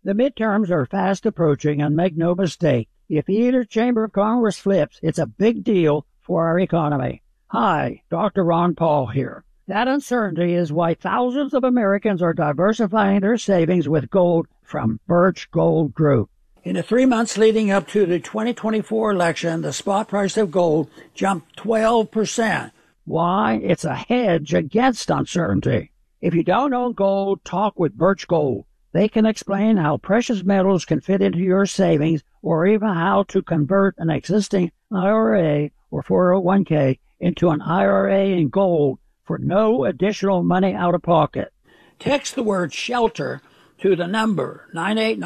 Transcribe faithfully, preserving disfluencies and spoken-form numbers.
The midterms are fast approaching, and make no mistake, if either chamber of Congress flips, it's a big deal for our economy. Hi, Doctor Ron Paul here. That uncertainty is why thousands of Americans are diversifying their savings with gold from Birch Gold Group. In the three months leading up to the twenty twenty-four election, the spot price of gold jumped twelve percent. Why? It's a hedge against uncertainty. If you don't own gold, talk with Birch Gold. They can explain how precious metals can fit into your savings, or even how to convert an existing I R A or four oh one k into an I R A in gold for no additional money out of pocket. Text the word SHELTER to the number nine eight nine